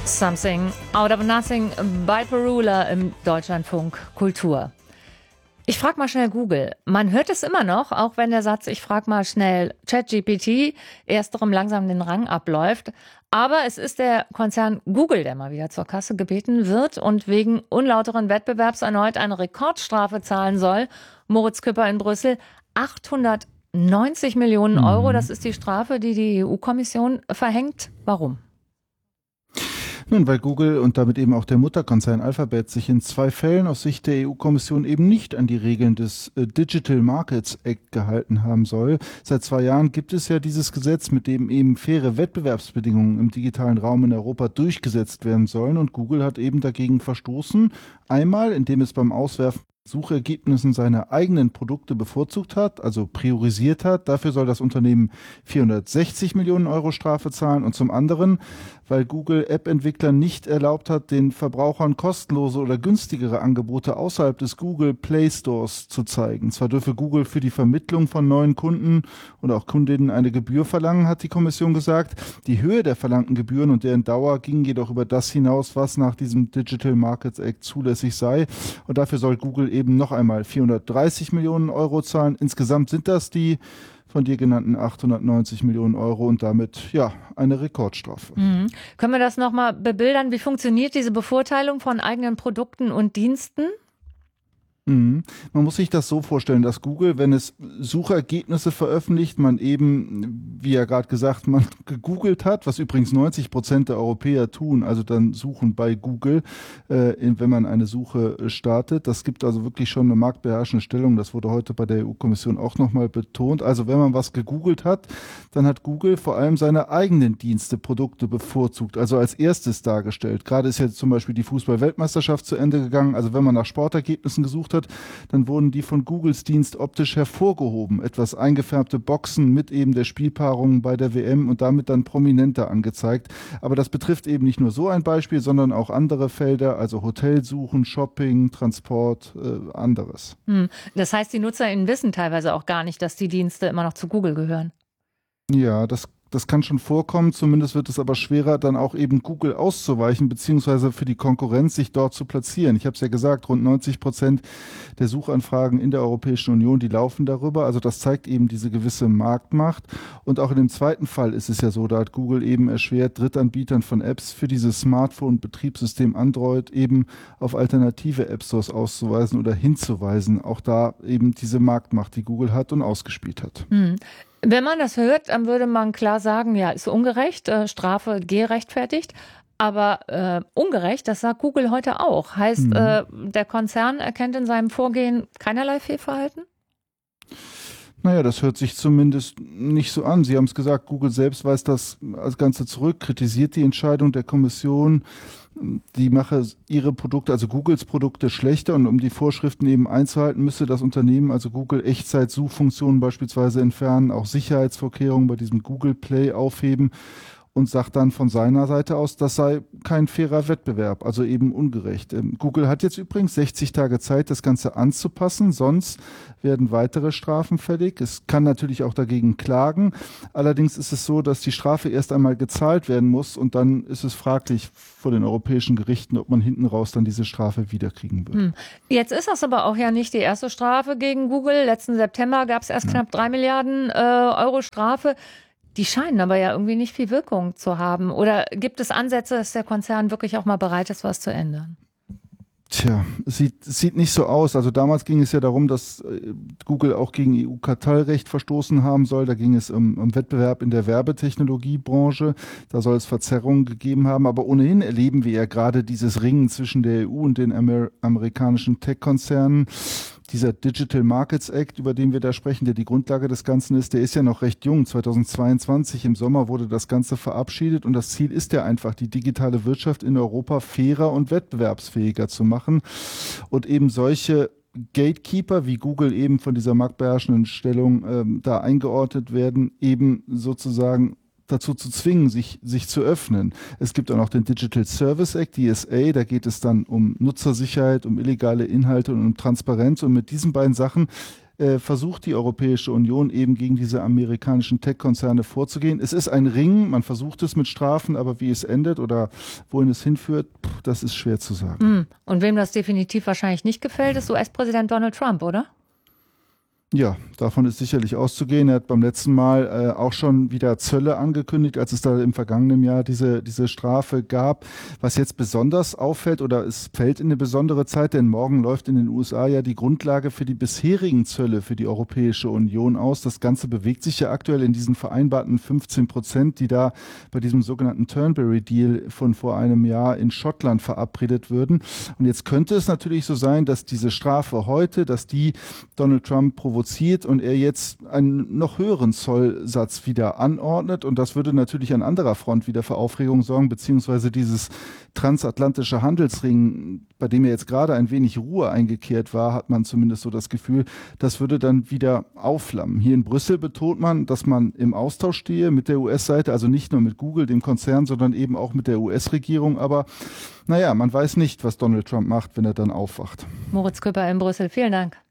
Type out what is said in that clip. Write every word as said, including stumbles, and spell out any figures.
Something Out of Nothing bei Perula im Deutschlandfunk Kultur. Ich frage mal schnell Google. Man hört es immer noch, auch wenn der Satz "Ich frage mal schnell ChatGPT" ersterem langsam den Rang abläuft. Aber es ist der Konzern Google, der mal wieder zur Kasse gebeten wird und wegen unlauteren Wettbewerbs erneut eine Rekordstrafe zahlen soll. Moritz Küpper in Brüssel, achthundertneunzig Millionen Euro, das ist die Strafe, die die E U-Kommission verhängt. Warum? Nun, weil Google und damit eben auch der Mutterkonzern Alphabet sich in zwei Fällen aus Sicht der E U-Kommission eben nicht an die Regeln des äh, Digital Markets Act gehalten haben soll. Seit zwei Jahren gibt es ja dieses Gesetz, mit dem eben faire Wettbewerbsbedingungen im digitalen Raum in Europa durchgesetzt werden sollen. Und Google hat eben dagegen verstoßen. Einmal, indem es beim Auswerfen Suchergebnissen seine eigenen Produkte bevorzugt hat, also priorisiert hat. Dafür soll das Unternehmen vierhundertsechzig Millionen Euro Strafe zahlen. Und zum anderen, weil Google App-Entwicklern nicht erlaubt hat, den Verbrauchern kostenlose oder günstigere Angebote außerhalb des Google Play Stores zu zeigen. Zwar dürfe Google für die Vermittlung von neuen Kunden oder auch Kundinnen eine Gebühr verlangen, hat die Kommission gesagt. Die Höhe der verlangten Gebühren und deren Dauer ging jedoch über das hinaus, was nach diesem Digital Markets Act zulässig sei. Und dafür soll Google eben noch einmal vierhundertdreißig Millionen Euro zahlen. Insgesamt sind das die von dir genannten achthundertneunzig Millionen Euro und damit ja eine Rekordstrafe. Mhm. Können wir das nochmal bebildern? Wie funktioniert diese Bevorteilung von eigenen Produkten und Diensten? Mhm. Man muss sich das so vorstellen, dass Google, wenn es Suchergebnisse veröffentlicht, man eben, wie ja gerade gesagt, man gegoogelt hat, was übrigens neunzig Prozent der Europäer tun, also dann suchen bei Google, äh, wenn man eine Suche startet. Das gibt also wirklich schon eine marktbeherrschende Stellung. Das wurde heute bei der E U-Kommission auch nochmal betont. Also wenn man was gegoogelt hat, dann hat Google vor allem seine eigenen Dienste, Produkte bevorzugt, also als erstes dargestellt. Gerade ist jetzt zum Beispiel die Fußball-Weltmeisterschaft zu Ende gegangen. Also wenn man nach Sportergebnissen gesucht hat, dann wurden die von Googles Dienst optisch hervorgehoben. Etwas eingefärbte Boxen mit eben der Spielpaarung bei der W M und damit dann prominenter angezeigt. Aber das betrifft eben nicht nur so ein Beispiel, sondern auch andere Felder, also Hotelsuchen, Shopping, Transport, äh, anderes. Hm. Das heißt, die NutzerInnen wissen teilweise auch gar nicht, dass die Dienste immer noch zu Google gehören. Ja, das Das kann schon vorkommen, zumindest wird es aber schwerer, dann auch eben Google auszuweichen, beziehungsweise für die Konkurrenz sich dort zu platzieren. Ich habe es ja gesagt, rund neunzig Prozent der Suchanfragen in der Europäischen Union, die laufen darüber. Also das zeigt eben diese gewisse Marktmacht. Und auch in dem zweiten Fall ist es ja so, da hat Google eben erschwert, Drittanbietern von Apps für dieses Smartphone-Betriebssystem Android eben auf alternative App-Stores auszuweisen oder hinzuweisen. Auch da eben diese Marktmacht, die Google hat und ausgespielt hat. Hm. Wenn man das hört, dann würde man klar sagen, ja, ist ungerecht, äh, Strafe gerechtfertigt. Aber äh, ungerecht, das sagt Google heute auch. Heißt, mhm. äh, der Konzern erkennt in seinem Vorgehen keinerlei Fehlverhalten? Naja, das hört sich zumindest nicht so an. Sie haben es gesagt, Google selbst weist das als Ganze zurück, kritisiert die Entscheidung der Kommission, die mache ihre Produkte, also Googles Produkte, schlechter, und um die Vorschriften eben einzuhalten, müsste das Unternehmen, also Google, Echtzeit-Suchfunktionen beispielsweise entfernen, auch Sicherheitsvorkehrungen bei diesem Google Play aufheben. Und sagt dann von seiner Seite aus, das sei kein fairer Wettbewerb, also eben ungerecht. Ähm, Google hat jetzt übrigens sechzig Tage Zeit, das Ganze anzupassen, sonst werden weitere Strafen fällig. Es kann natürlich auch dagegen klagen. Allerdings ist es so, dass die Strafe erst einmal gezahlt werden muss und dann ist es fraglich vor den europäischen Gerichten, ob man hinten raus dann diese Strafe wiederkriegen wird. Hm. Jetzt ist das aber auch ja nicht die erste Strafe gegen Google. Letzten September gab es erst ja. knapp drei Milliarden äh, Euro Strafe. Die scheinen aber ja irgendwie nicht viel Wirkung zu haben. Oder gibt es Ansätze, dass der Konzern wirklich auch mal bereit ist, was zu ändern? Tja, es sieht, es sieht nicht so aus. Also damals ging es ja darum, dass Google auch gegen E U-Kartellrecht verstoßen haben soll. Da ging es um, um Wettbewerb in der Werbetechnologiebranche. Da soll es Verzerrungen gegeben haben. Aber ohnehin erleben wir ja gerade dieses Ringen zwischen der E U und den Amer- amerikanischen Tech-Konzernen. Dieser Digital Markets Act, über den wir da sprechen, der die Grundlage des Ganzen ist, der ist ja noch recht jung. zweitausendzweiundzwanzig im Sommer wurde das Ganze verabschiedet und das Ziel ist ja einfach, die digitale Wirtschaft in Europa fairer und wettbewerbsfähiger zu machen und eben solche Gatekeeper, wie Google eben von dieser marktbeherrschenden Stellung ähm, da eingeordnet werden, eben sozusagen dazu zu zwingen, sich, sich zu öffnen. Es gibt auch noch den Digital Service Act, D S A, da geht es dann um Nutzersicherheit, um illegale Inhalte und um Transparenz. Und mit diesen beiden Sachen äh, versucht die Europäische Union eben gegen diese amerikanischen Tech-Konzerne vorzugehen. Es ist ein Ring, man versucht es mit Strafen, aber wie es endet oder wohin es hinführt, pff, das ist schwer zu sagen. Und wem das definitiv wahrscheinlich nicht gefällt, ist U S-Präsident Donald Trump, oder? Ja, davon ist sicherlich auszugehen. Er hat beim letzten Mal äh, auch schon wieder Zölle angekündigt, als es da im vergangenen Jahr diese, diese Strafe gab. Was jetzt besonders auffällt oder es fällt in eine besondere Zeit, denn morgen läuft in den U S A ja die Grundlage für die bisherigen Zölle für die Europäische Union aus. Das Ganze bewegt sich ja aktuell in diesen vereinbarten fünfzehn Prozent, die da bei diesem sogenannten Turnberry-Deal von vor einem Jahr in Schottland verabredet würden. Und jetzt könnte es natürlich so sein, dass diese Strafe heute, dass die Donald Trump provoziert und er jetzt einen noch höheren Zollsatz wieder anordnet und das würde natürlich an anderer Front wieder für Aufregung sorgen, beziehungsweise dieses transatlantische Handelsring, bei dem ja jetzt gerade ein wenig Ruhe eingekehrt war, hat man zumindest so das Gefühl, das würde dann wieder aufflammen. Hier in Brüssel betont man, dass man im Austausch stehe mit der U S-Seite, also nicht nur mit Google, dem Konzern, sondern eben auch mit der U S-Regierung, aber naja, man weiß nicht, was Donald Trump macht, wenn er dann aufwacht. Moritz Küpper in Brüssel, vielen Dank.